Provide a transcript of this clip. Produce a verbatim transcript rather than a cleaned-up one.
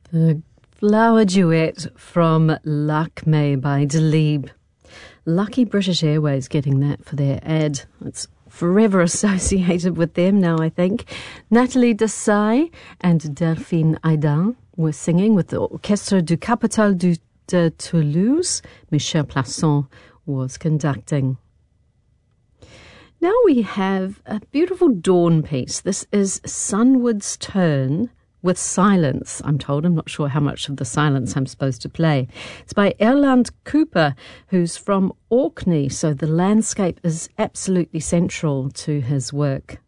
The Flower Duet from Lakme by Dalib. Lucky British Airways getting that for their ad. It's forever associated with them now, I think. Nathalie Desai and Delphine Aidin were singing with the Orchestre du Capital du, de Toulouse. Michel Plasson was conducting. Now we have a beautiful dawn piece. This is Sunwood's Turn with silence, I'm told. I'm not sure how much of the silence I'm supposed to play. It's by Erland Cooper, who's from Orkney, so the landscape is absolutely central to his work.